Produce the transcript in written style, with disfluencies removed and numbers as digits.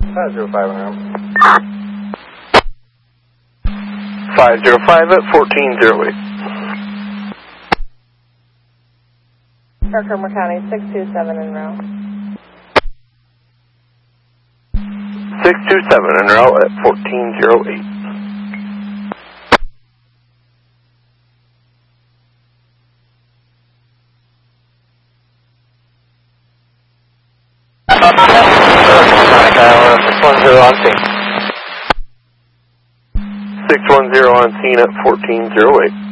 505 now. 505 at 1408. Herkimer County, 627 en route. 627 en route at 1408. Tower, 610 on scene. 610 on scene at 1408.